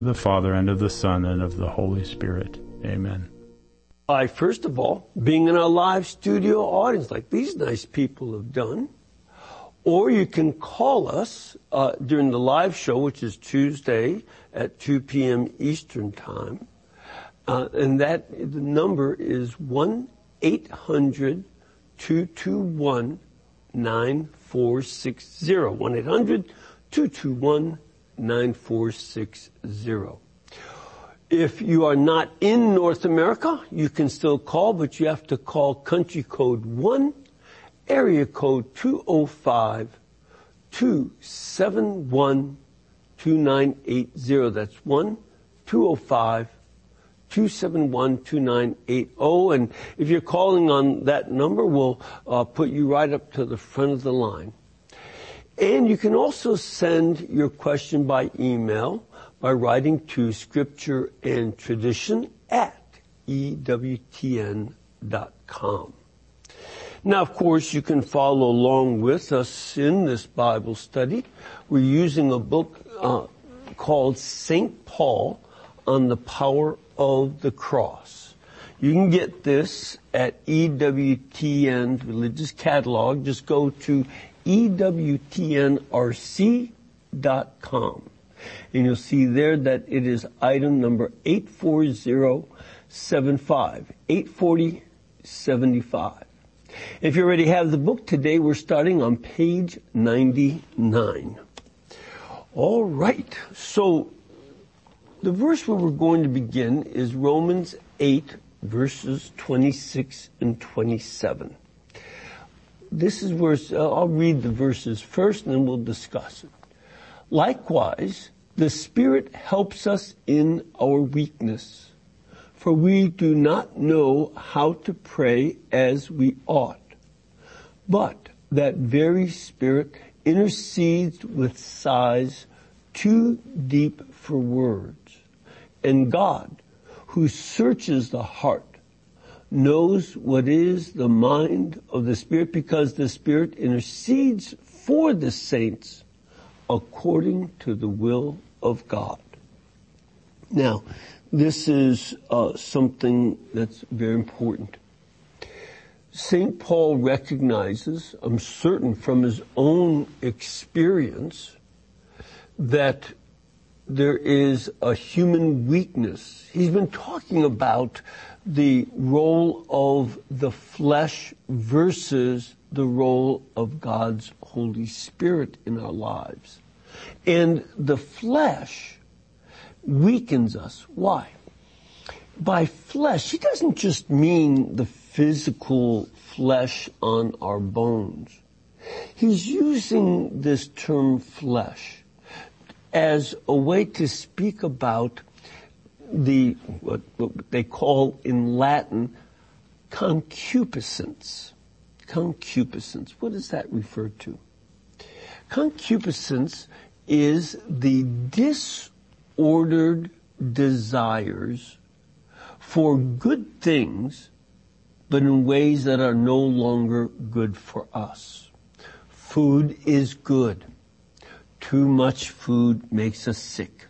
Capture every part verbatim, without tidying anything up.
the Father, and of the Son, and of the Holy Spirit. Amen. By, first of all, being in our live studio audience like these nice people have done. Or you can call us uh, during the live show, which is Tuesday at two p.m. Eastern Time. Uh, and that the number is one eight hundred two two one nine four six zero. one eight hundred two two one nine four six zero. If you are not in North America, you can still call, but you have to call country code one, area code two oh five, two seven one, two nine eight zero. That's one, two oh five, two seven one, two nine eight zero. And if you're calling on that number, we'll uh, put you right up to the front of the line. And you can also send your question by email by writing to Scripture and Tradition at E W T N dot com. Now, of course, you can follow along with us in this Bible study. We're using a book uh, called Saint Paul on the Power of the Cross. You can get this at E W T N's Religious Catalog. Just go to E W T N R C dot com. And you'll see there that it is item number eight four zero seven five, eight forty seventy-five. If you already have the book, today we're starting on page ninety-nine. All right, so the verse where we're going to begin is Romans eight, verses twenty-six and twenty-seven. This is where, uh, I'll read the verses first and then we'll discuss it. Likewise, the Spirit helps us in our weakness, for we do not know how to pray as we ought. But that very Spirit intercedes with sighs too deep for words. And God, who searches the heart, knows what is the mind of the Spirit, because the Spirit intercedes for the saints according to the will of God. Now, this is uh, something that's very important. Saint Paul recognizes, I'm certain from his own experience, that there is a human weakness. He's been talking about the role of the flesh versus the role of God's Holy Spirit in our lives. And the flesh weakens us. Why? By flesh, he doesn't just mean the physical flesh on our bones. He's using this term flesh as a way to speak about the, what, what they call in Latin, concupiscence. Concupiscence. What does that refer to? Concupiscence is the disordered desires for good things, but in ways that are no longer good for us. Food is good. Too much food makes us sick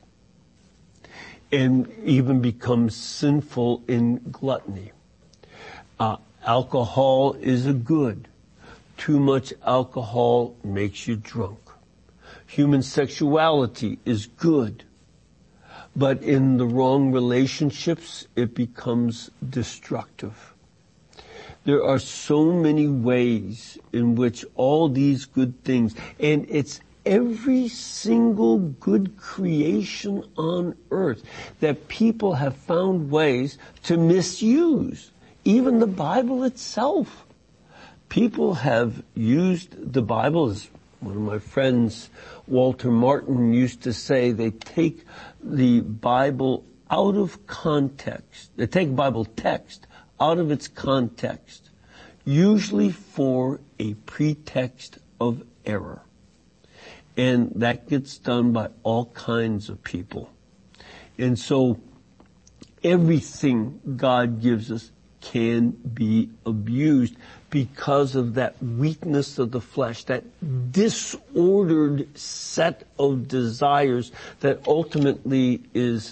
and even becomes sinful in gluttony. Uh, alcohol is a good. Too much alcohol makes you drunk. Human sexuality is good. But in the wrong relationships, it becomes destructive. There are so many ways in which all these good things, and it's every single good creation on earth that people have found ways to misuse. Even the Bible itself. People have used the Bible, as one of my friends, Walter Martin, used to say, they take the Bible out of context. They take Bible text out of its context, usually for a pretext of error. And that gets done by all kinds of people. And so everything God gives us can be abused because of that weakness of the flesh, that disordered set of desires that ultimately is